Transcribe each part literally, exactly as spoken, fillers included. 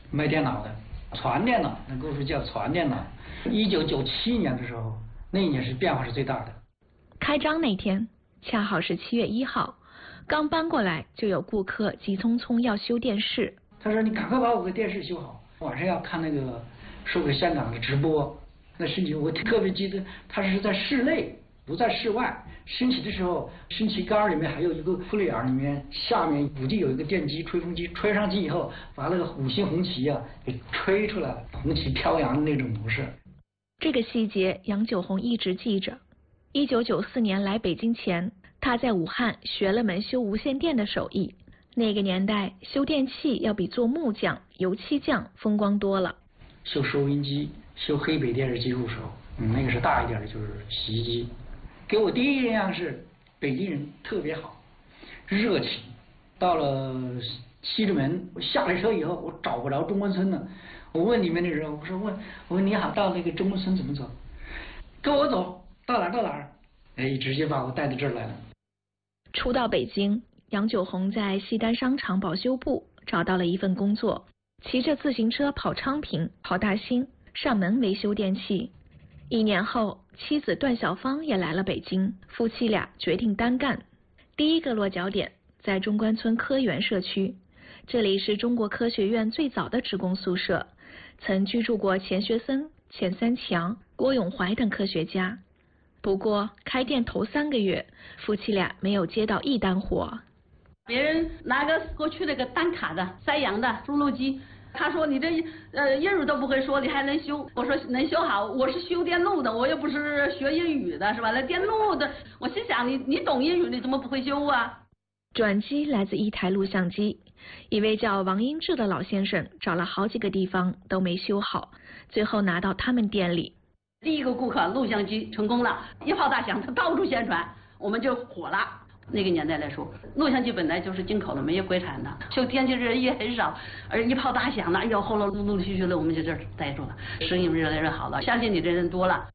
卖电脑的，传电脑，那故事叫传电脑。一九九七年的时候，那一年是变化是最大的。 开张那天恰好是七月一号，刚搬过来就有顾客急匆匆要修电视。 他说：“你赶快把我的电视修好，晚上要看那个说给香港的直播。”那升旗我特别记得，它是在室内，不在室外。升旗的时候，升旗杆里面还有一个扑里眼，里面下面估计有一个电机、吹风机，吹上去以后，把那个五星红旗啊给吹出来，红旗飘扬的那种模式。 这个细节杨九红一直记着。一九九四年来北京前，他在武汉学了门修无线电的手艺。那个年代修电器要比做木匠、油漆匠风光多了。 修收音机、修黑北电视机入手，嗯，那个是大一点的，就是洗衣机。给我第一印象是北京人特别好，热情。到了西直门，我下了车以后，我找不着中关村了。我问里面的人，我说问，我说你好，到那个中关村怎么走？跟我走，到哪儿到哪儿？哎，直接把我带到这儿来了。 初到北京，杨九红在西单商场保修部找到了一份工作，骑着自行车跑昌平、跑大兴，上门维修电器。一年后，妻子段小芳也来了北京，夫妻俩决定单干。第一个落脚点在中关村科园社区，这里是中国科学院最早的职工宿舍，曾居住过钱学森、钱三强、郭永怀等科学家。不过开店头三个月，夫妻俩没有接到一单活。 别人拿个过去那个单卡的塞洋的输入机，他说你这呃英语都不会说，你还能修？我说能修好，我是修电路的，我又不是学英语的，是吧？那电路的，我心想你你懂英语，你怎么不会修啊？ 转机来自一台录像机，一位叫王英志的老先生找了好几个地方都没修好，最后拿到他们店里。 第一个顾客录像机成功了，一炮大响，他到处宣传，我们就火了。那个年代来说，录像机本来就是进口的，没有国产的，修电器人也很少，而一炮大响了，哎呦，后来陆陆续续的，我们就这儿待住了，生意越来越好了，相信你的人多了。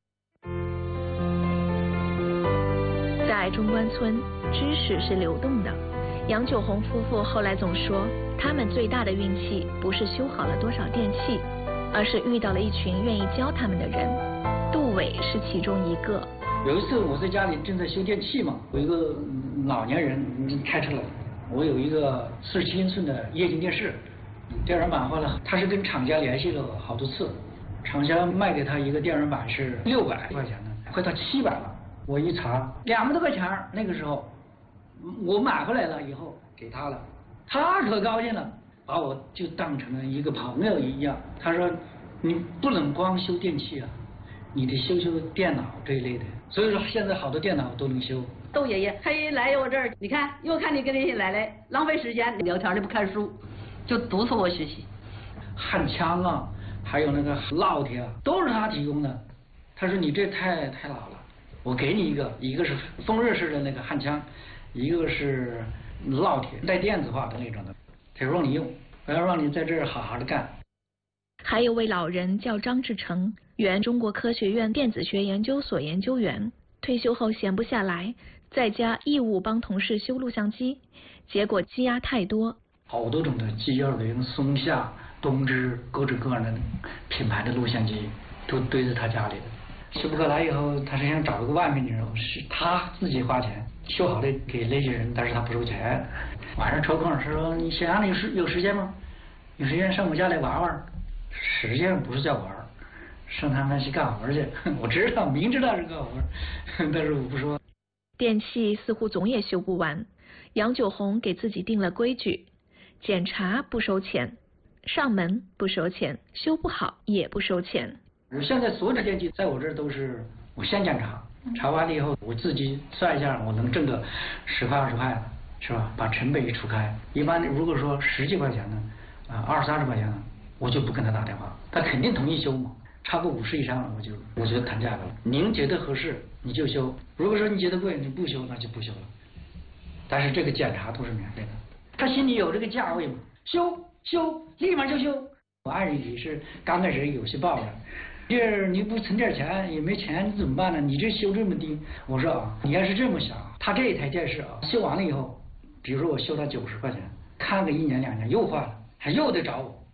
在中关村，知识是流动的。杨九红夫妇后来总说，他们最大的运气不是修好了多少电器，而是遇到了一群愿意教他们的人。杜伟是其中一个。 有一次我在家里正在修电器嘛，有一个老年人开车来，我有一个四十七英寸的液晶电视，电源板坏了，他是跟厂家联系了好多次，厂家卖给他一个电源板是六百块钱的，快到七百了。我一查，两百多块钱，那个时候我买回来了以后给他了，他可高兴了，把我就当成了一个朋友一样。他说你不能光修电器啊，你得修修电脑这一类的。所以说现在好多电脑都能修。 窦爷爷他一来我这儿，你看又看你跟那些奶奶浪费时间聊天，你不看书，就督促我学习。 焊枪啊，还有那个烙铁啊，都是他提供的。他说你这太太老了，我给你一个，一个是风热式的那个焊枪，一个是烙铁带电子化的那种的，他说让你用，我要让你在这儿好好的干。 还有位老人叫张志成，原中国科学院电子学研究所研究员，退休后闲不下来，在家义务帮同事修录像机，结果积压太多， 好多种的 G 二零、松下、东芝各种各样的品牌的录像机都堆在他家里的。修不过来以后，他是想找一个外面的人，是他自己花钱修好的给那些人，但是他不收钱。晚上抽空他说你想让你有时有时间吗？有时间上我家来玩玩。实际上不是叫玩，上他们去干活去。我知道，明知道是干活，但是我不说。 电器似乎总也修不完，杨九红给自己定了规矩：检查不收钱，上门不收钱，修不好也不收钱。 现在所有的电器在我这儿都是我先检查，查完了以后我自己算一下，我能挣个十块二十块，是吧？把成本一除开，一般如果说十几块钱呢，啊二三十块钱呢。我就不跟他打电话，他肯定同意修嘛。超过五十以上，我就我就谈价格了。您觉得合适你就修，如果说你觉得贵你不修，那就不修了。但是这个检查都是免费的，他心里有这个价位嘛，修修立马就修。我爱人也是刚开始有些抱怨，这你不存点钱也没钱你怎么办呢？你这修这么低，我说啊，你要是这么想，他这一台电视啊修完了以后，比如说我修他九十块钱，看个一年两年又坏了。他又得找我，